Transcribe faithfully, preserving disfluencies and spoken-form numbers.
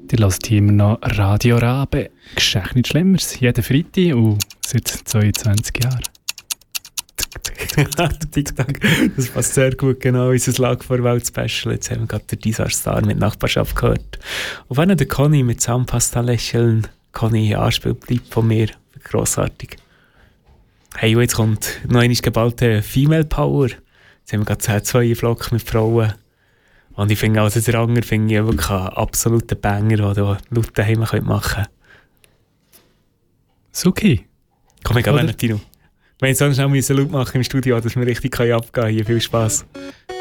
Die hört hier immer noch Radio Rabe. Geschenk nicht Schlimmeres. Jeden Freitag und seit zweiundzwanzig Jahren. TikTok, das passt sehr gut, genau, unser Lag vor Welt Special. Jetzt haben wir gerade den Disar Star mit Nachbarschaft gehört. Und wenn der Conny mit Zahnpasta lächeln, Conny Anspiel bleibt von mir, grossartig. Hey, und jetzt kommt noch einmal geballte Female Power. Jetzt haben wir gerade zwei Flock mit Frauen. Und ich finde, also der Anger finde ich wirklich einen absoluten Banger, den du laut daheim machen könnt. Suki. Komm, ich gehe Tino. Wir müssen sonst noch laut machen im Studio, dass wir richtig abgehen können. Hier viel Spass.